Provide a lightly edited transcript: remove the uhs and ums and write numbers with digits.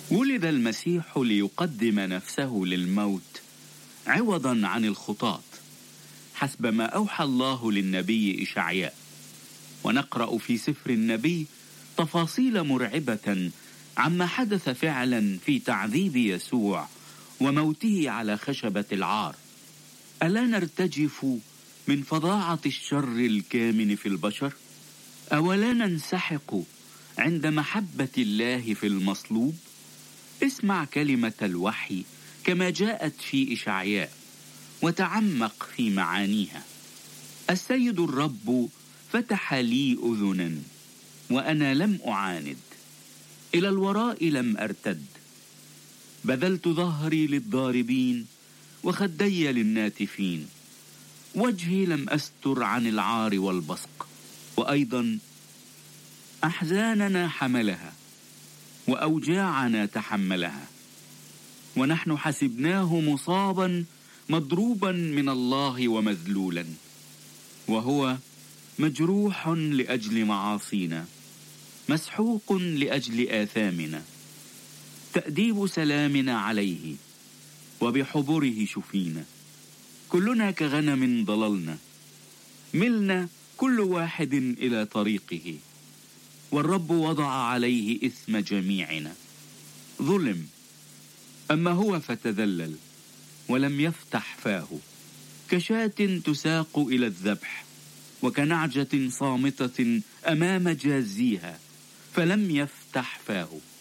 ولد المسيح ليقدم نفسه للموت عوضا عن الخطاة، حسب ما أوحى الله للنبي إشعياء. ونقرأ في سفر النبي تفاصيل مرعبة عما حدث فعلا في تعذيب يسوع وموته على خشبة العار. ألا نرتجف من فظاعة الشر الكامن في البشر؟ أولا ننسحق عند محبة الله في المصلوب؟ اسمع كلمة الوحي كما جاءت في إشعياء وتعمق في معانيها. السيد الرب فتح لي أذنا وأنا لم أعاند، إلى الوراء لم أرتد. بذلت ظهري للضاربين وخدي للناتفين، وجهي لم أستر عن العار والبصق. وأيضا أحزاننا حملها وأوجاعنا تحملها، ونحن حسبناه مصابا مضروبا من الله ومذلولا، وهو مجروح لأجل معاصينا، مسحوق لأجل آثامنا. تأديب سلامنا عليه، وبحبره شفينا. كلنا كغنم ضللنا، ملنا كل واحد إلى طريقه، والرب وضع عليه إثم جميعنا. ظلم، أما هو فتذلل ولم يفتح فاه، كشاة تساق إلى الذبح، وكنعجة صامتة أمام جازيها، فلم يفتح فاه.